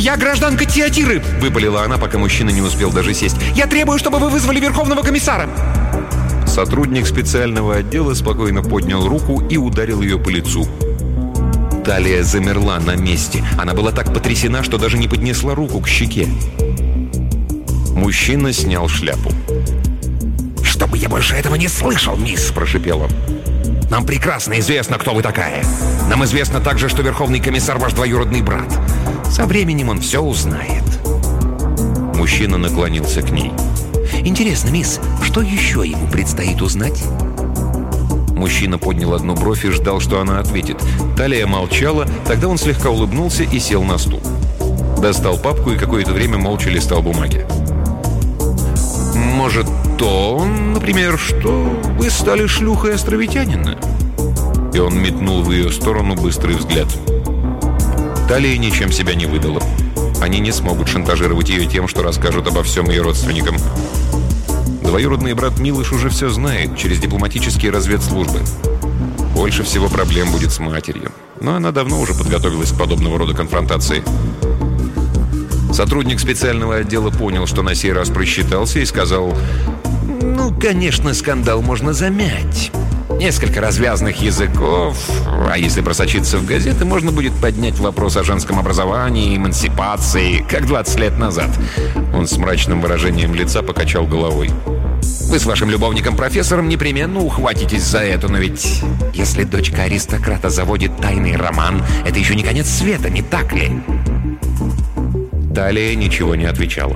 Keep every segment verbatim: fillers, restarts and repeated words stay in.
«Я гражданка Тиатиры!» — выпалила она, пока мужчина не успел даже сесть. «Я требую, чтобы вы вызвали Верховного комиссара!» Сотрудник специального отдела спокойно поднял руку и ударил ее по лицу. Талия замерла на месте. Она была так потрясена, что даже не поднесла руку к щеке. Мужчина снял шляпу. «Чтобы я больше этого не слышал, мисс!» – прошипел он. «Нам прекрасно известно, кто вы такая. Нам известно также, что Верховный комиссар ваш двоюродный брат. Со временем он все узнает». Мужчина наклонился к ней. «Интересно, мисс, что еще ему предстоит узнать?» Мужчина поднял одну бровь и ждал, что она ответит. Талия молчала, тогда он слегка улыбнулся и сел на стул. Достал папку и какое-то время молча листал бумаги. «Может, то, например, что вы стали шлюхой островитянина?» И он метнул в ее сторону быстрый взгляд. Талия ничем себя не выдала. Они не смогут шантажировать ее тем, что расскажут обо всем ее родственникам. Двоюродный брат Милыш уже все знает через дипломатические разведслужбы. Больше всего проблем будет с матерью. Но она давно уже подготовилась к подобного рода конфронтации. Сотрудник специального отдела понял, что на сей раз просчитался, и сказал: «Ну, конечно, скандал можно замять. Несколько развязных языков, а если просочиться в газеты, можно будет поднять вопрос о женском образовании, эмансипации, как двадцать лет назад». Он с мрачным выражением лица покачал головой. «Вы с вашим любовником-профессором непременно ухватитесь за это, но ведь если дочка аристократа заводит тайный роман, это еще не конец света, не так ли?» Талия ничего не отвечала.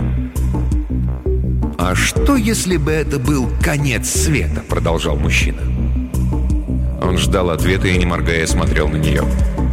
«А что, если бы это был конец света?» — продолжал мужчина. Он ждал ответа и, не моргая, смотрел на нее.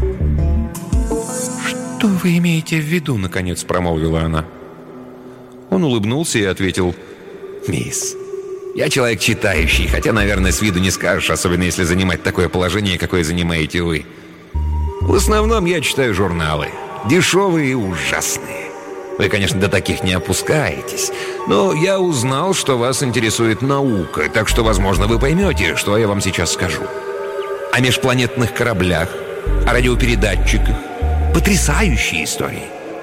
«Что вы имеете в виду?» — наконец промолвила она. Он улыбнулся и ответил: «Мисс, я человек читающий, хотя, наверное, с виду не скажешь, особенно если занимать такое положение, какое занимаете вы. В основном я читаю журналы, дешевые и ужасные. Вы, конечно, до таких не опускаетесь, но я узнал, что вас интересует наука, так что, возможно, вы поймете, что я вам сейчас скажу. О межпланетных кораблях, о радиопередатчиках. Потрясающие истории».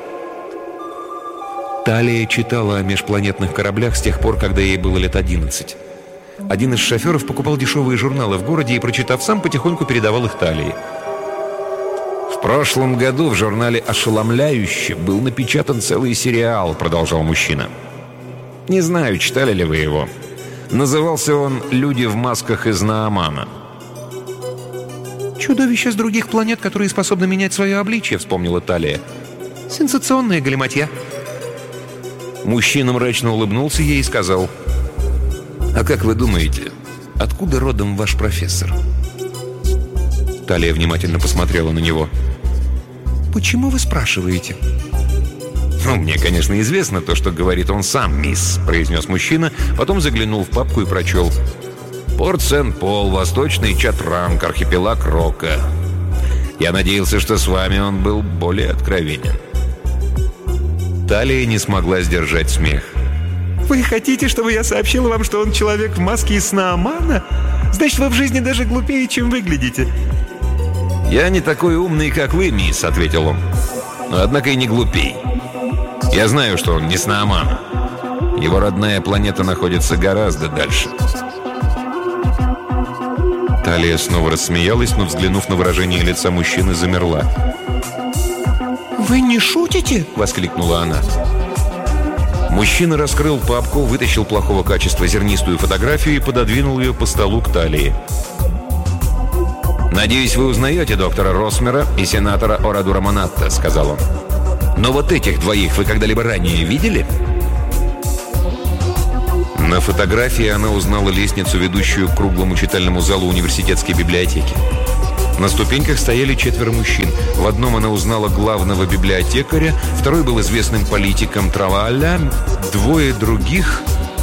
Талия читала о межпланетных кораблях с тех пор, когда ей было лет одиннадцать. Один из шоферов покупал дешевые журналы в городе и, прочитав сам, потихоньку передавал их Талии. «В прошлом году в журнале «Ошеломляюще» был напечатан целый сериал», — продолжал мужчина. «Не знаю, читали ли вы его. Назывался он «Люди в масках из Наамана». «Чудовища с других планет, которые способны менять свое обличье», — вспомнила Талия. «Сенсационная галиматья». Мужчина мрачно улыбнулся ей и сказал: «А как вы думаете, откуда родом ваш профессор?» Талия внимательно посмотрела на него. «Почему вы спрашиваете?» «Ну, мне, конечно, известно то, что говорит он сам, мисс», — произнес мужчина, потом заглянул в папку и прочел: «Порт Сен-Пол, Восточный Чатранг, архипелаг Рока. Я надеялся, что с вами он был более откровенен». Талия не смогла сдержать смех. «Вы хотите, чтобы я сообщила вам, что он человек в маске из Наамана? Значит, вы в жизни даже глупее, чем выглядите». «Я не такой умный, как вы, мисс», — ответил он. «Но однако и не глупей. Я знаю, что он не с Наамана. Его родная планета находится гораздо дальше». Талия снова рассмеялась, но, взглянув на выражение лица мужчины, замерла. «Вы не шутите?» — воскликнула она. Мужчина раскрыл папку, вытащил плохого качества зернистую фотографию и пододвинул ее по столу к Талии. «Надеюсь, вы узнаете доктора Росмера и сенатора Орадура Монатта», — сказал он. «Но вот этих двоих вы когда-либо ранее видели?» На фотографии она узнала лестницу, ведущую к круглому читальному залу университетской библиотеки. На ступеньках стояли четверо мужчин. В одном она узнала главного библиотекаря, второй был известным политиком Траваля, двое других...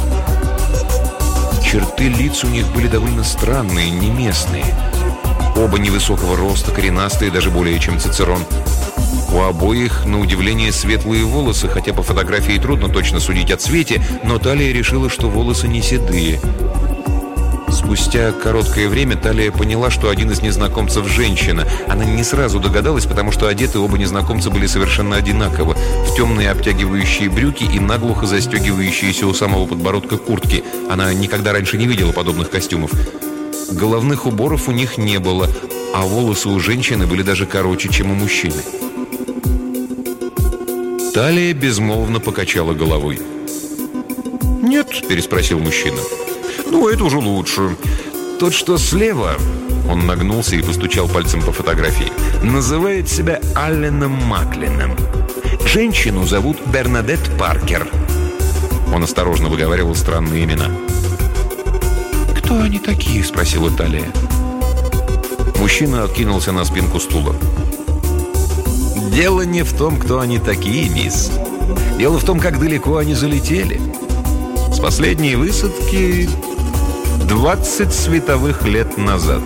Черты лиц у них были довольно странные, не местные. Оба невысокого роста, коренастые, даже более чем Цицерон. У обоих, на удивление, светлые волосы, хотя по фотографии трудно точно судить о цвете, но Талия решила, что волосы не седые. Спустя короткое время Талия поняла, что один из незнакомцев – женщина. Она не сразу догадалась, потому что одеты оба незнакомца были совершенно одинаково. В темные обтягивающие брюки и наглухо застегивающиеся у самого подбородка куртки. Она никогда раньше не видела подобных костюмов. Головных уборов у них не было, а волосы у женщины были даже короче, чем у мужчины. Талия безмолвно покачала головой. «Нет?» – переспросил мужчина. «Ну, это уже лучше. Тот, что слева...» Он нагнулся и постучал пальцем по фотографии. «Называет себя Алленом Маклином. Женщину зовут Бернадет Паркер». Он осторожно выговаривал странные имена. «Кто они такие?» – спросила Талия. Мужчина откинулся на спинку стула. «Дело не в том, кто они такие, мисс. Дело в том, как далеко они залетели. С последней высадки двадцать световых лет назад».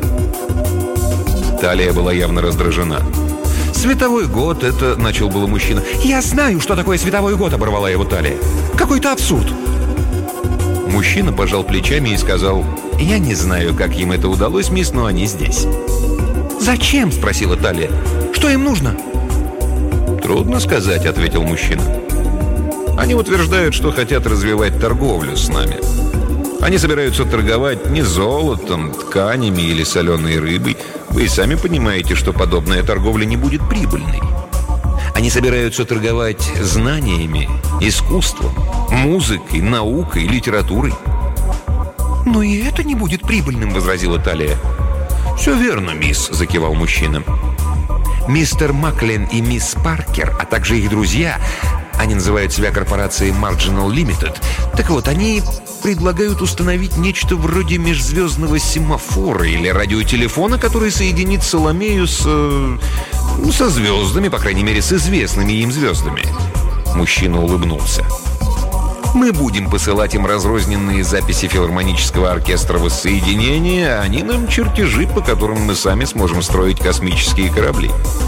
Талия была явно раздражена. «Световой год — это...» — начал было мужчина. «Я знаю, что такое световой год!» — оборвала его Талия. «Какой-то абсурд!» Мужчина пожал плечами и сказал: «Я не знаю, как им это удалось, мисс, но они здесь». «Зачем?» — спросила Талия. «Что им нужно?» «Трудно сказать», — ответил мужчина. «Они утверждают, что хотят развивать торговлю с нами. Они собираются торговать не золотом, тканями или соленой рыбой. Вы и сами понимаете, что подобная торговля не будет прибыльной. Они собираются торговать знаниями, искусством, музыкой, наукой, литературой». «Но и это не будет прибыльным», — возразила Талия. «Все верно, мисс», — закивал мужчина. «Мистер Маклин и мисс Паркер, а также их друзья, они называют себя корпорацией Marginal Limited. Так вот, они предлагают установить нечто вроде межзвездного семафора или радиотелефона, который соединит Соломею с... ну, со звездами, по крайней мере, с известными им звездами». Мужчина улыбнулся. «Мы будем посылать им разрозненные записи филармонического оркестра воссоединения, а они нам чертежи, по которым мы сами сможем строить космические корабли».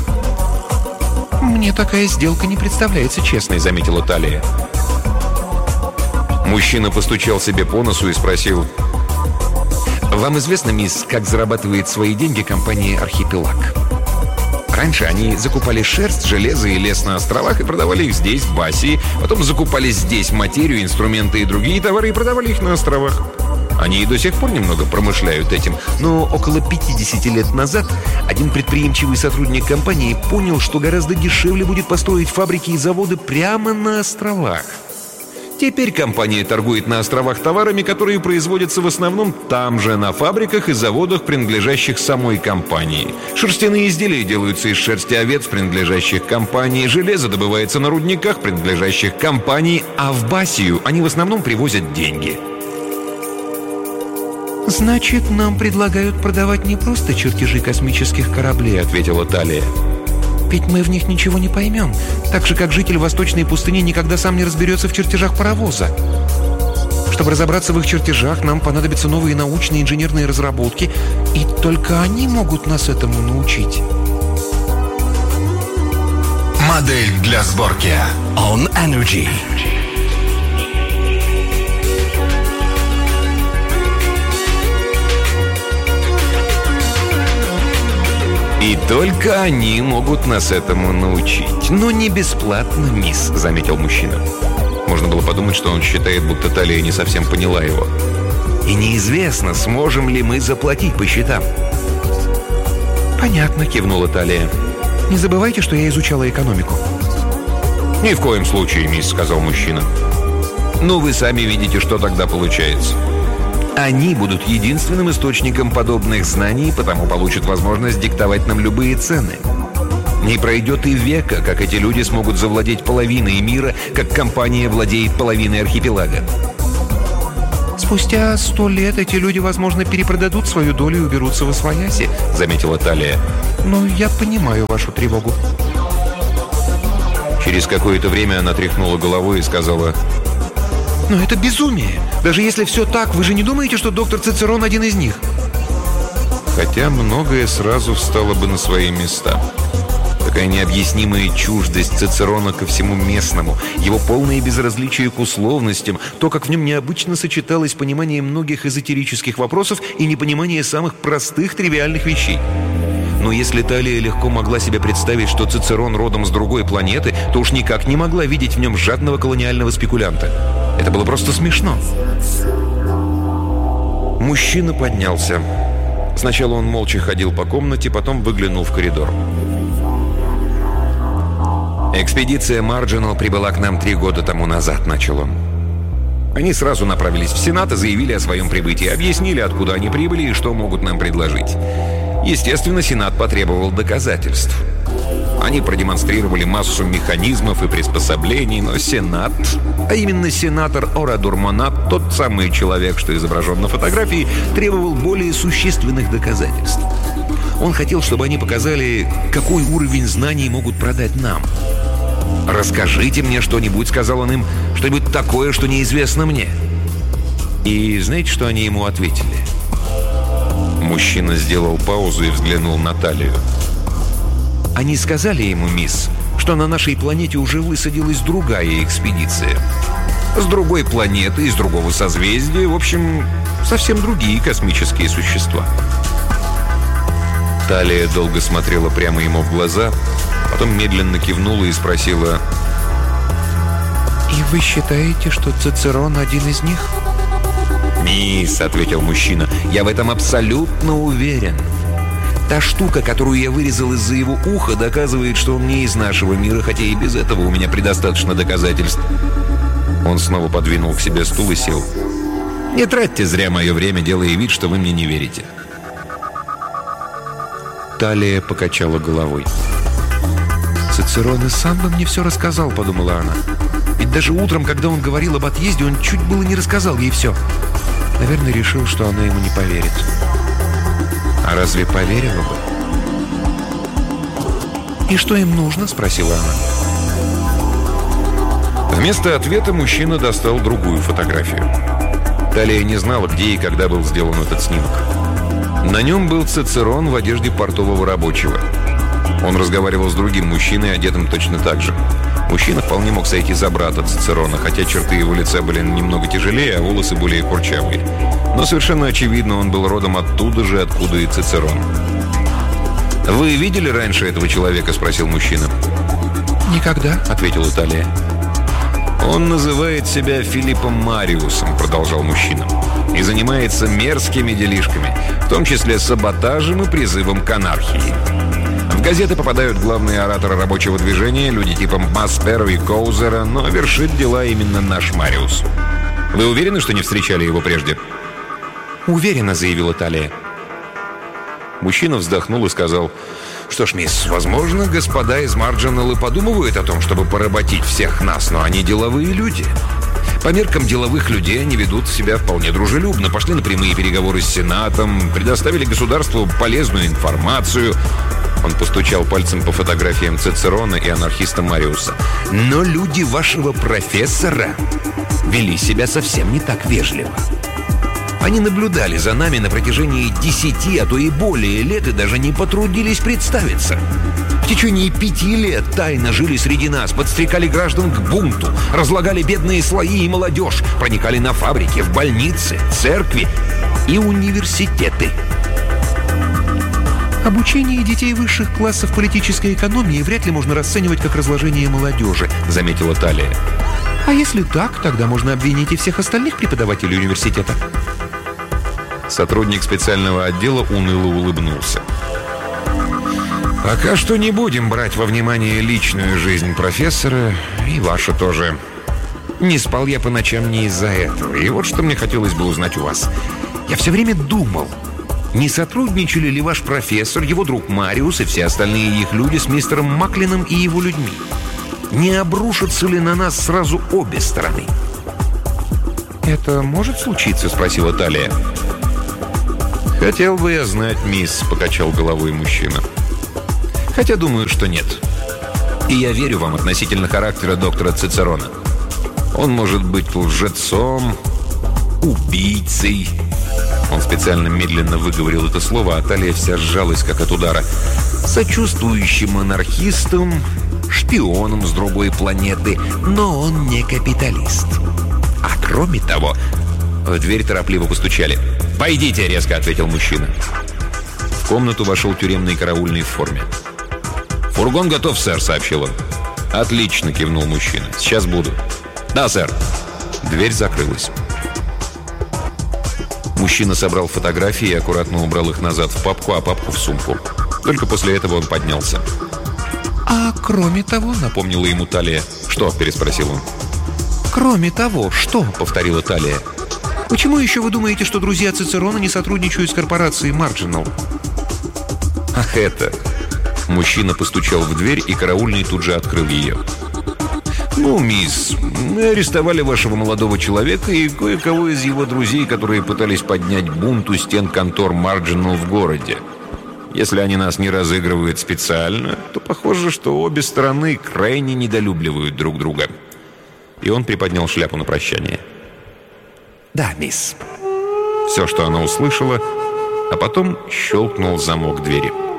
«Мне такая сделка не представляется честной», — заметила Талия. Мужчина постучал себе по носу и спросил: «Вам известно, мисс, как зарабатывает свои деньги компания «Архипелаг»? Раньше они закупали шерсть, железо и лес на островах и продавали их здесь, в Басии. Потом закупали здесь материю, инструменты и другие товары и продавали их на островах. Они и до сих пор немного промышляют этим. Но около пятидесяти лет назад один предприимчивый сотрудник компании понял, что гораздо дешевле будет построить фабрики и заводы прямо на островах. Теперь компания торгует на островах товарами, которые производятся в основном там же, на фабриках и заводах, принадлежащих самой компании. Шерстяные изделия делаются из шерсти овец, принадлежащих компании. Железо добывается на рудниках, принадлежащих компании. А в Басию они в основном привозят деньги». «Значит, нам предлагают продавать не просто чертежи космических кораблей», — ответила Талия. «Ведь мы в них ничего не поймем, так же, как житель Восточной пустыни никогда сам не разберется в чертежах паровоза. Чтобы разобраться в их чертежах, нам понадобятся новые научные инженерные разработки, и только они могут нас этому научить». Модель для сборки On Energy. «И только они могут нас этому научить. Но не бесплатно, мисс», — заметил мужчина. Можно было подумать, что он считает, будто Талия не совсем поняла его. «И неизвестно, сможем ли мы заплатить по счетам». «Понятно», — кивнула Талия. «Не забывайте, что я изучала экономику». «Ни в коем случае, мисс», — сказал мужчина. «Ну, вы сами видите, что тогда получается. Они будут единственным источником подобных знаний, потому получат возможность диктовать нам любые цены. Не пройдет и века, как эти люди смогут завладеть половиной мира, как компания владеет половиной архипелага». «Спустя сто лет эти люди, возможно, перепродадут свою долю и уберутся восвояси», — заметила Талия. «Но я понимаю вашу тревогу». Через какое-то время она тряхнула головой и сказала: «Но это безумие! Даже если все так, вы же не думаете, что доктор Цицерон один из них?» Хотя многое сразу встало бы на свои места. Такая необъяснимая чуждость Цицерона ко всему местному, его полное безразличие к условностям, то, как в нем необычно сочеталось понимание многих эзотерических вопросов и непонимание самых простых тривиальных вещей. Но если Талия легко могла себе представить, что Цицерон родом с другой планеты, то уж никак не могла видеть в нем жадного колониального спекулянта. Это было просто смешно. Мужчина поднялся. Сначала он молча ходил по комнате, потом выглянул в коридор. «Экспедиция Марджинал прибыла к нам три года тому назад», — начал он. Они сразу направились в Сенат и заявили о своем прибытии, объяснили, откуда они прибыли и что могут нам предложить. Естественно, Сенат потребовал доказательств. Они продемонстрировали массу механизмов и приспособлений, но Сенат, а именно сенатор Орадур Монат, тот самый человек, что изображен на фотографии, требовал более существенных доказательств. Он хотел, чтобы они показали, какой уровень знаний могут продать нам. «Расскажите мне что-нибудь», — сказал он им, — «что-нибудь такое, что неизвестно мне». И знаете, что они ему ответили? Мужчина сделал паузу и взглянул на Талию. «Они сказали ему, мисс, что на нашей планете уже высадилась другая экспедиция. С другой планеты, из другого созвездия, в общем, совсем другие космические существа». Талия долго смотрела прямо ему в глаза, потом медленно кивнула и спросила: «И вы считаете, что Цицерон один из них?» «Мисс», — ответил мужчина, — «я в этом абсолютно уверен. Та штука, которую я вырезал из-за его уха, доказывает, что он не из нашего мира, хотя и без этого у меня предостаточно доказательств». Он снова подвинул к себе стул и сел. «Не тратьте зря мое время, делая вид, что вы мне не верите». Талия покачала головой. «Цицерон и сам бы мне все рассказал», — подумала она. «Ведь даже утром, когда он говорил об отъезде, он чуть было не рассказал ей все. Наверное, решил, что она ему не поверит». «А разве поверила бы?» «И что им нужно?» — спросила она. Вместо ответа мужчина достал другую фотографию. Талия не знала, где и когда был сделан этот снимок. На нем был Цицерон в одежде портового рабочего. Он разговаривал с другим мужчиной, одетым точно так же. Мужчина вполне мог сойти за брата Цицерона, хотя черты его лица были немного тяжелее, а волосы более курчавые. Но совершенно очевидно, он был родом оттуда же, откуда и Цицерон. «Вы видели раньше этого человека?» – спросил мужчина. «Никогда», – ответила Талия. «Он называет себя Филиппом Мариусом», — продолжал мужчина, «и занимается мерзкими делишками, в том числе саботажем и призывом к анархии. В газеты попадают главные ораторы рабочего движения, люди типа Масперо и Коузера, но вершит дела именно наш Мариус. Вы уверены, что не встречали его прежде?» «Уверена», — заявила Талия. Мужчина вздохнул и сказал: «Что ж, мисс, возможно, господа из Марджинал и подумывают о том, чтобы поработить всех нас, но они деловые люди. По меркам деловых людей они ведут себя вполне дружелюбно, пошли на прямые переговоры с Сенатом, предоставили государству полезную информацию». Он постучал пальцем по фотографиям Цицерона и анархиста Мариуса. «Но люди вашего профессора вели себя совсем не так вежливо. Они наблюдали за нами на протяжении десяти, а то и более лет и даже не потрудились представиться. В течение пяти лет тайно жили среди нас, подстрекали граждан к бунту, разлагали бедные слои и молодежь, проникали на фабрики, в больницы, церкви и университеты». «Обучение детей высших классов политической экономии вряд ли можно расценивать как разложение молодежи», — заметила Талия. «А если так, тогда можно обвинить и всех остальных преподавателей университета». Сотрудник специального отдела уныло улыбнулся. «Пока что не будем брать во внимание личную жизнь профессора, и вашу тоже. Не спал я по ночам не из-за этого, и вот что мне хотелось бы узнать у вас. Я все время думал, не сотрудничали ли ваш профессор, его друг Мариус и все остальные их люди с мистером Маклином и его людьми? Не обрушатся ли на нас сразу обе стороны?» «Это может случиться?» — спросила Талия. «Хотел бы я знать, мисс», — покачал головой мужчина. «Хотя думаю, что нет. И я верю вам относительно характера доктора Цицерона. Он может быть лжецом, убийцей. Он специально медленно выговорил это слово, а Талия вся сжалась, как от удара. «Сочувствующим анархистам, шпионам с другой планеты, но он не капиталист. А кроме того...» В дверь торопливо постучали. «Пойдите!» — резко ответил мужчина. В комнату вошел тюремный караульный в форме. «Фургон готов, сэр», — сообщил он. «Отлично», — кивнул мужчина. «Сейчас буду». «Да, сэр». Дверь закрылась. Мужчина собрал фотографии и аккуратно убрал их назад в папку, а папку в сумку. Только после этого он поднялся. «А кроме того», — напомнила ему Талия. «Что?» — переспросил он. «Кроме того, что?» — повторила Талия. «Почему еще вы думаете, что друзья Цицерона не сотрудничают с корпорацией Marginal?» «Ах, это...» Мужчина постучал в дверь, и караульный тут же открыл ее. «Ну, мисс, мы арестовали вашего молодого человека и кое-кого из его друзей, которые пытались поднять бунт у стен контор Marginal в городе. Если они нас не разыгрывают специально, то похоже, что обе стороны крайне недолюбливают друг друга». И он приподнял шляпу на прощание. «Да, мисс». Все, что она услышала, а потом щелкнул замок двери.